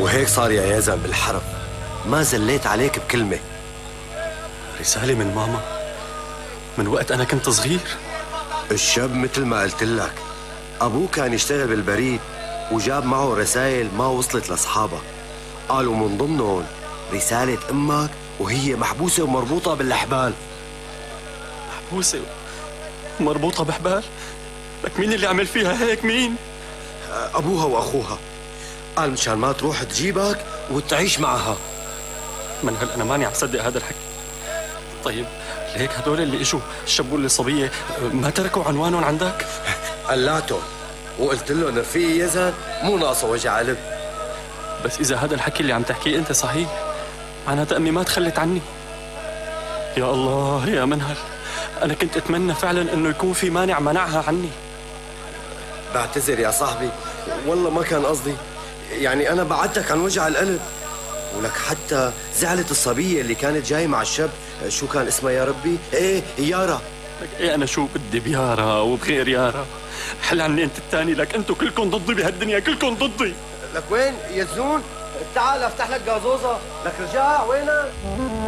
وهيك صار يا يزن بالحرب، ما زليت عليك بكلمة. رسالة من ماما من وقت أنا كنت صغير؟ الشاب مثل ما قلت لك أبوه كان يشتغل بالبريد وجاب معه رسائل ما وصلت لأصحابها، قالوا من ضمنهم رسالة أمك وهي محبوسة ومربوطة بالحبال. محبوسة ومربوطة بحبال؟ لك مين اللي عمل فيها هيك؟ مين؟ أبوها وأخوها، قال مشان ما تروح تجيبك وتعيش معها. منهل أنا ماني عم صدق هذا الحكي. طيب ليك هدول اللي اجوا شبوا لي صبية ما تركوا عنوانهم عندك؟ قلعتهم وقلت لهم رفيقي يزن مو ناقصه وجع قلب. بس إذا هذا الحكي اللي عم تحكيه أنت صحيح، معناتها أمي ما تخلت عني. يا الله يا منهل، أنا كنت أتمنى فعلا إنه يكون في مانع منعها عني. بعتذر يا صاحبي، والله ما كان قصدي، يعني أنا بعدتك عن وجع القلب. ولك حتى زعلت الصبية اللي كانت جاي مع الشاب، شو كان اسمها يا ربي؟ ايه يارا. لك ايه أنا شو بدي بيارا وبغير يارا؟ حل عني أنت الثاني، لك أنتوا كلكم ضدي بهالدنيا، كلكم ضدي. لك وين يزون؟ تعال افتح لك جازوزة. لك رجع وينك؟